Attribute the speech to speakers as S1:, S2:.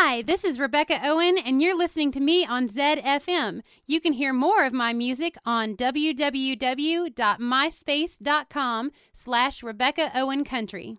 S1: Hi, this is Rebecca Owen, and you're listening to me on ZFM. You can hear more of my music on www.myspace.com/Rebecca Owen Country.